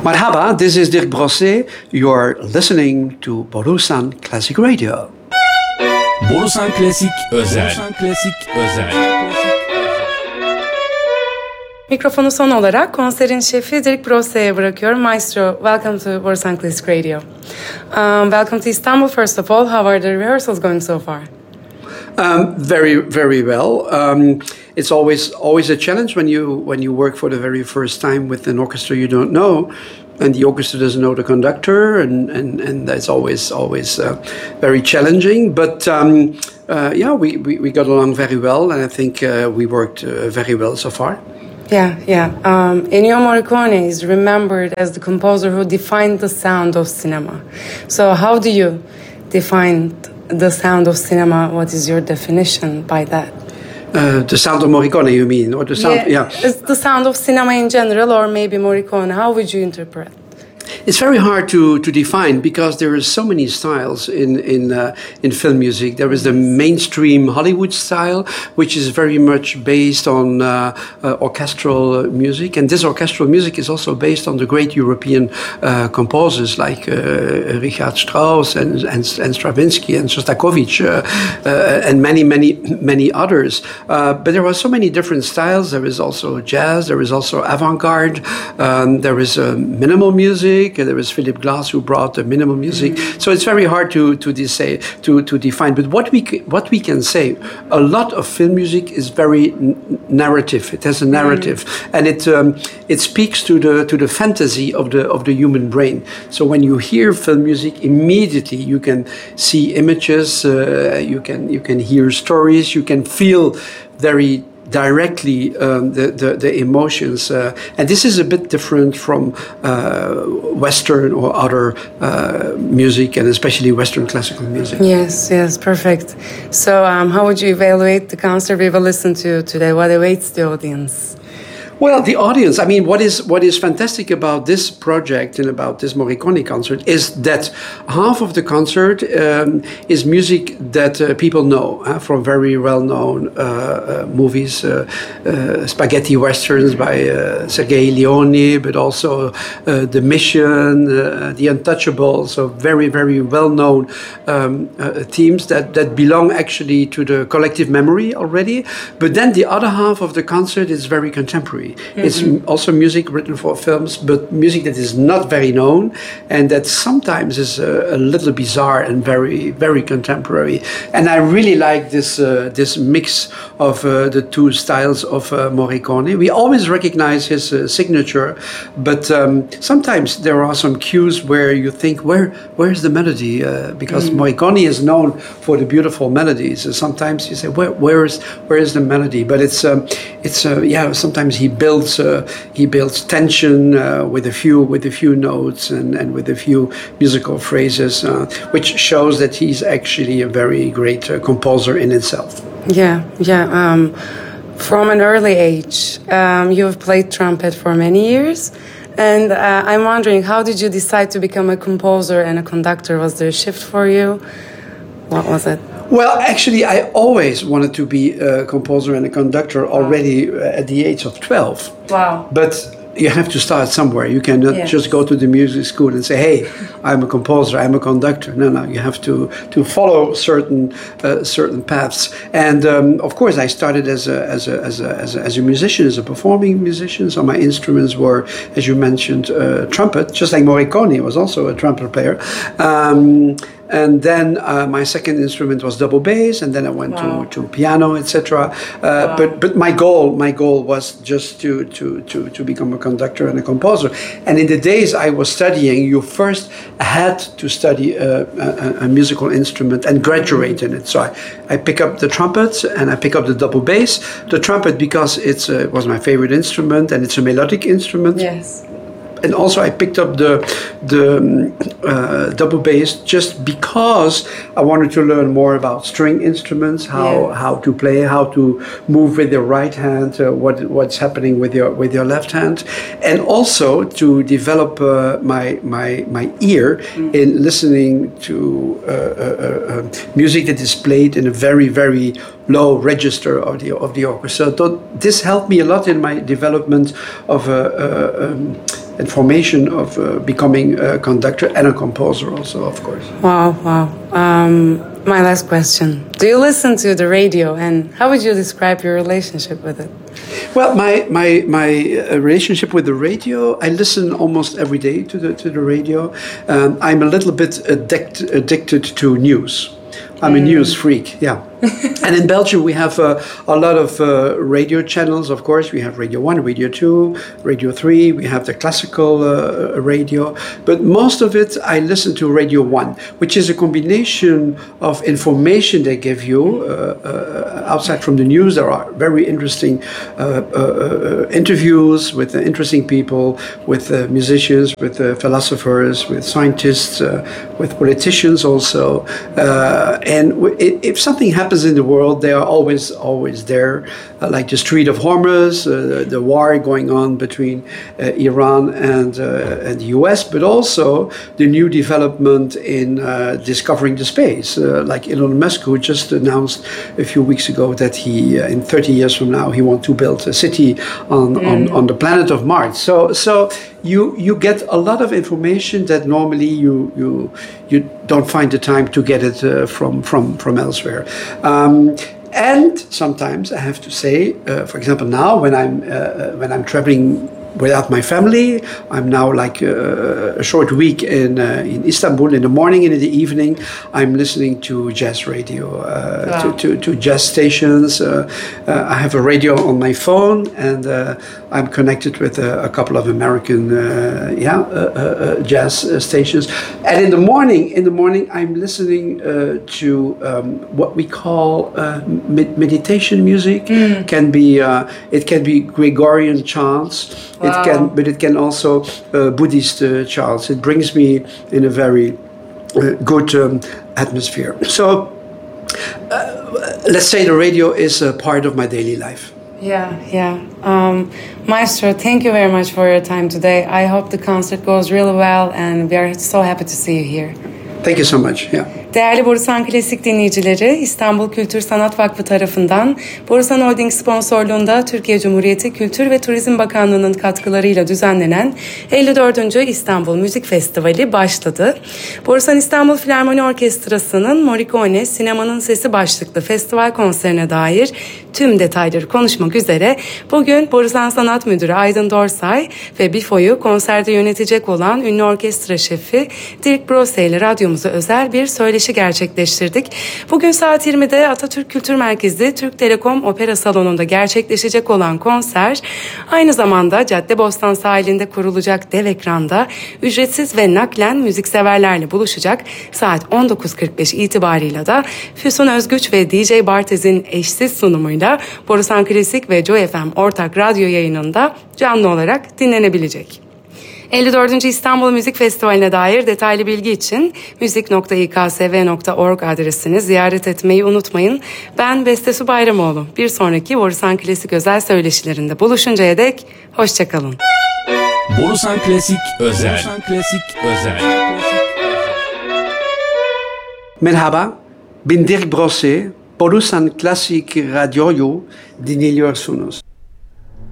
Marhaba, this is Dirk Brosset. You're listening to Borusan Classic Radio. Borusan Klasik Özel. Borusan Klasik Özel. Mikrofonu son olarak konserin şefi Dirk Brosset'e bırakıyorum. Maestro, welcome to Borusan Classic Radio. Welcome to Istanbul, first of all. How are the rehearsals going so far? Very, very well. It's always a challenge when you work for the very first time with an orchestra you don't know, and the orchestra doesn't know the conductor, and that's always very challenging. But we got along very well, and I think we worked very well so far. Yeah. Ennio Morricone is remembered as the composer who defined the sound of cinema. So how do you define the sound of cinema? What is your definition by that? The sound of Morricone, you mean? Or the sound? Yeah. It's the sound of cinema in general, or maybe Morricone. How would you interpret? It's very hard to define because there are so many styles in film music. There is the mainstream Hollywood style, which is very much based on orchestral music, and this orchestral music is also based on the great European composers like Richard Strauss and Stravinsky and Shostakovich and many others. But there are so many different styles. There is also jazz. There is also avant-garde. There is minimal music. There was Philip Glass who brought the minimal music. So it's very hard to define. But what we can say, a lot of film music is very narrative. It has a narrative, and it speaks to the fantasy of the human brain. So when you hear film music, immediately you can see images, you can hear stories, you can feel very directly the emotions, and this is a bit different from Western or other music, and especially Western classical music. Yes, perfect. So how would you evaluate the concert we will listen to today? What awaits the audience? Well, the audience, I mean, what is fantastic about this project and about this Morricone concert is that half of the concert is music that people know from very well-known movies, spaghetti westerns by Sergei Leone, but also The Mission, The Untouchables, so very, very well-known themes that belong actually to the collective memory already. But then the other half of the concert is very contemporary. It's also music written for films, but music that is not very known and that sometimes is a little bizarre and very, very contemporary. And I really like this mix of the two styles of Morricone. We always recognize his signature, but sometimes there are some cues where you think, where's the melody? Because Morricone is known for the beautiful melodies. Sometimes you say, where is the melody? But it's sometimes he builds tension with a few notes and with a few musical phrases, which shows that he's actually a very great composer in itself. From an early age, you've played trumpet for many years, and I'm wondering, how did you decide to become a composer and a conductor? Was there a shift for you? What was it? Well, actually, I always wanted to be a composer and a conductor already at the age of 12. Wow. But you have to start somewhere. You cannot just go to the music school and say, hey, I'm a composer, I'm a conductor. No, you have to follow certain paths. And of course, I started as a musician, as a performing musician. So my instruments were, as you mentioned, trumpet, just like Morricone was also a trumpet player. And then my second instrument was double bass, and then I went to piano, etc. But my goal was just to become a conductor and a composer. And in the days I was studying, you first had to study a musical instrument and graduate in it. So I pick up the trumpet and I pick up the double bass. The trumpet because it was my favorite instrument and it's a melodic instrument. Yes. And also I picked up the double bass just because I wanted to learn more about string instruments, how to play, how to move with your right hand, what's happening with your left hand, and also to develop my ear in listening to music that is played in a very, very low register of the orchestra. So this helped me a lot in my development of information of becoming a conductor and a composer also, of course. Wow, wow. My last question. Do you listen to the radio, and how would you describe your relationship with it? Well, my relationship with the radio, I listen almost every day to the radio. I'm a little bit addicted to news. I'm a news freak, yeah. And in Belgium, we have a lot of radio channels, of course. We have Radio 1, Radio 2, Radio 3. We have the classical radio. But most of it, I listen to Radio 1, which is a combination of information they give you outside from the news. There are very interesting interviews with interesting people, with musicians, with philosophers, with scientists, with politicians also. And if something happens in the world, they are always there, like the Strait of Hormuz, the war going on between Iran and the US, but also the new development in discovering the space, like Elon Musk, who just announced a few weeks ago that he, in 30 years from now, he wants to build a city on the planet of Mars. So you get a lot of information that normally you don't find the time to get it from elsewhere. And sometimes I have to say, for example, now when I'm traveling without my family, I'm now like a short week in Istanbul in the morning and in the evening. I'm listening to jazz radio, to jazz stations. I have a radio on my phone, and I'm connected with a couple of American jazz stations. And in the morning, I'm listening to what we call meditation music. It can be Gregorian chants. Wow. But it can also Buddhist chants. It brings me in a very good atmosphere. So let's say the radio is a part of my daily life. Yeah. Maestro, thank you very much for your time today. I hope the concert goes really well, and we are so happy to see you here. Thank you so much. Yeah. Değerli Borusan Klasik dinleyicileri, İstanbul Kültür Sanat Vakfı tarafından Borusan Holding sponsorluğunda Türkiye Cumhuriyeti Kültür ve Turizm Bakanlığı'nın katkılarıyla düzenlenen 54. İstanbul Müzik Festivali başladı. Borusan İstanbul Filarmoni Orkestrası'nın Morricone Sinemanın Sesi başlıklı festival konserine dair tüm detayları konuşmak üzere bugün Borusan Sanat Müdürü Aydın Dorsay ve BİFO'yu konserde yönetecek olan ünlü orkestra şefi Dirk Brose ile radyomuza özel bir söyleşi gerçekleştirdik. Bugün saat 20'de Atatürk Kültür Merkezi Türk Telekom Opera Salonu'nda gerçekleşecek olan konser, aynı zamanda Caddebostan sahilinde kurulacak dev ekranda ücretsiz ve naklen müzikseverlerle buluşacak. Saat 19.45 itibarıyla da Füsun Özgüç ve DJ Bartez'in eşsiz sunumuyla Borusan Klasik ve Joy FM ortak radyo yayınında canlı olarak dinlenebilecek. 54. İstanbul Müzik Festivali'ne dair detaylı bilgi için müzik.iksv.org adresini ziyaret etmeyi unutmayın. Ben Bestesu Bayramoğlu. Bir sonraki Borusan Klasik özel söyleşilerinde buluşuncaya dek hoşçakalın. Borusan Klasik özel. Merhaba, ben Dirk Brose, Borusan Klasik Radyo'yu dinliyorsunuz.